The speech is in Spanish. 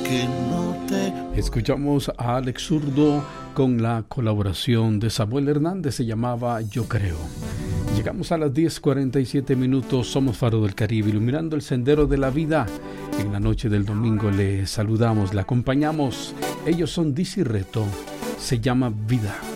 que no te... Escuchamos a Alex Zurdo con la colaboración de Samuel Hernández, se llamaba Yo Creo. Llegamos a las 10:47 minutos, somos Faro del Caribe, iluminando el sendero de la vida. En la noche del domingo le saludamos, le acompañamos. Ellos son Dizzy Reto, se llama Vida.